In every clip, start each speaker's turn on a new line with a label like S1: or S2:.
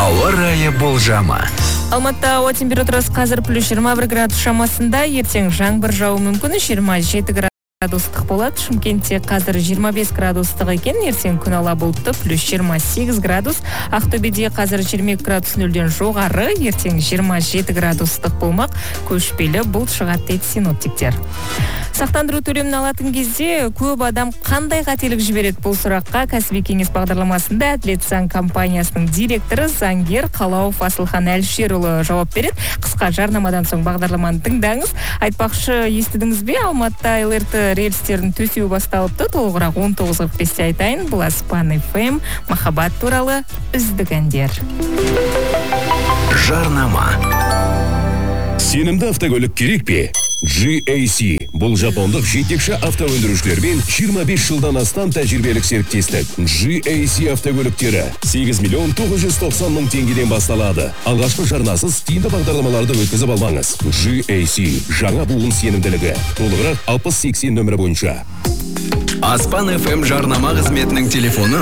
S1: Ауа райы болжамы.
S2: Алматыда ауа температурасы қазір +21 градус шамасында, ертең жаңбыр жауы мүмкін, 27 градустық болады. Шымкентте қазір 25 градустық екен, ертең күн ала бұлтты, +28 градус. Ақтөбеде қазір 22 градус нөлден жоғары, ертең 27 градустық болмақ, көшпелі бұлт шығады дейді синоптиктер. Сақтандыру төлемін алатын кезде көп адам қандай қателік жібереді? Бұл сұраққа кәсіби кеңес бағдарламасында Әділет заң компаниясының директоры заңгер Қалауов Асылхан Әлшерұлы жауап береді. Қысқа жарнамадан соң бағдарламаны тыңдаңыз. Айтпақшы, естідіңіз бе? Алматыда ЛРТ рельстерін төсеу басталыпты. Толығырақ 19:45-те айтайын. Бұл Аспан FM, махаббат туралы үздік әндер.
S1: Жарнама.
S3: Сенімді автокөлік керек пе? GAC. Бұл жапондық жетекші автоөндірушілермен 25 жылдан астам тәжірибелік серіктестік. GAC автокөліктері 8,990,000 теңгеден басталады. Алғашқы жарнасыз тиімді бағдарламаларды өткізіп алмаңыз. GAC. Жаңа буын сенімділігі. Толығырақ 6080 нөмірі бойынша.
S1: Аспан FM жарнама қызметінің телефоны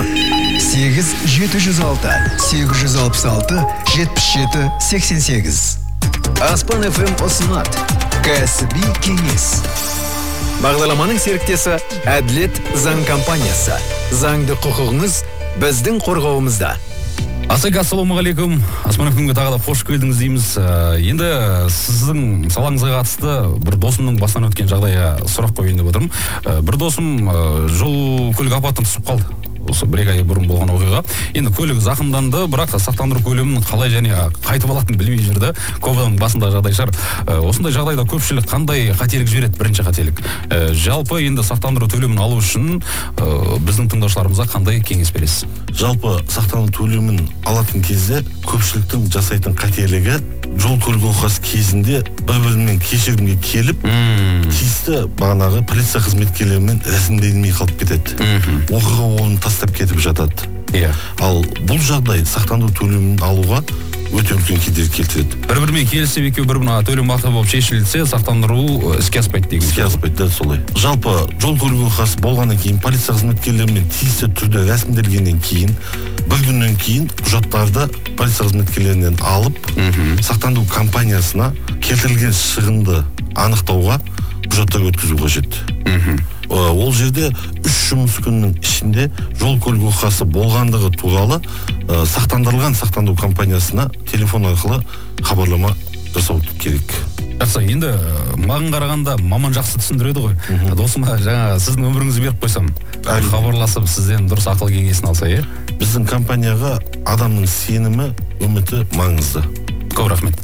S1: 8706 866 77 88. Аспан FM ұсынады. Кәсіби кеңес. Бағдарламаның серіктесі Әділет заң компаниясы. Заңды құқығыңыз біздің қорғауымызда.
S4: Ассалаумағалейкум. Аспан FM-ге тағы да қош келдіңіз дейміз. Енді сіздің салаңызға қатысты бір досымның басынан өткен жағдайға сұрақ қояйын деп отырмын. Бір досым жол көлік апатынан түсіп қалды. Осы 1 ай бұрын болған оқиға. Енді көлік зақымданды, бірақ сақтандыру көлемін қалай және қайтып алатынын білмей жүрді. Көп адамның басындағы жағдай шығар. Осындай жағдайда көпшілік қандай қателік жібереді? Бірінші қателік. Жалпы енді сақтандыру төлемін алу үшін біздің тыңдаушыларымызға қандай кеңес бересіз?
S5: Жалпы сақтандыру төлемін алатын кезде көпшіліктің жасайтын қателігі жол көлік оқиғасы кезінде бір-бірімен кешірімге келіп, тиісті бағанағы полиция қызметкерлерімен рәсімделмей қалып кетеді. Оқиға орнын тастап кетіп жатады. Ал бұл жағдай сақтандыру төлемін алуға өте үлкен кедергі келтіреді.
S4: Бір-бірімен келісіп екеуі бір-біріне төлем ақы болып шешілсе, сақтандыру іске аспайды деген.
S5: Іске аспайды, дәл солай. Жалпы жол көлік оқиғасы болғаннан кейін полиция қызметкерлерімен тиісті түрде рәсімделгеннен кейін, бір күннен кейін құжаттарды полиция қызметкерлерінен алып, сақтандыру компаниясына келтірілген шығынды анықтауға құжаттар өткізу қажет. Ол жерде 3 жұмыс күннің ішінде жол көлік оқиғасы болғандығы туралы сақтандырылған сақтандыру компаниясына телефон арқылы хабарлама жасау керек.
S4: Жақсы, енді маған қарағанда маман жақсы түсіндіреді ғой. Досыма жаңа сіздің өміріңізді беріп қойсам, хабарласып сізден дұрыс ақыл кеңесін алса,
S5: Біздің компанияға адамның сенімі, үміті маңызды.
S4: Көп рахмет.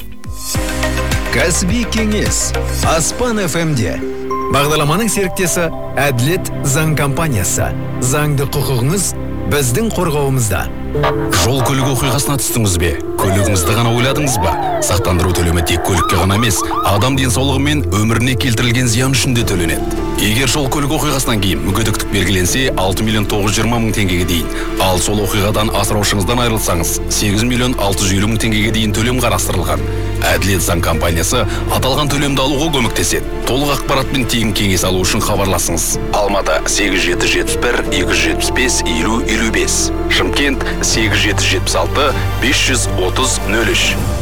S1: Кәсіби кеңес. Аспан FM-де. Бағдарламаның серіктесі Әділет заң компаниясы. Заңды құқығыңыз біздің қорғауымызда.
S6: Жол көлік оқиғасына түстіңіз бе? Көлігіңізді ғана ойладыңыз ба? Сақтандыру төлемі тек көлікке ғана емес, адам денсаулығы мен өміріне келтірілген зиян үшін де төленеді. Егер жол көлік оқиғасынан кейін мүгедектік белгіленсе, 6,920,000 теңгеге дейін. Ал сол оқиғадан асыраушыңыздан айырылсаңыз, 8,650,000 теңгеге дейін төлем қарастырылған. Әділет заң компаниясы аталған төлемді алуға көмектеседі. Толық ақпаратпен тегін кеңес алу үшін хабарласыңыз. Алматы 8771 275 5055. Шымкент 8776 530 03.